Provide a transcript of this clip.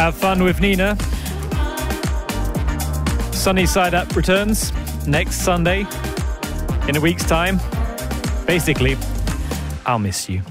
Have fun with Nina. Sunny Side Up returns next Sunday in a week's time. Basically, I'll miss you.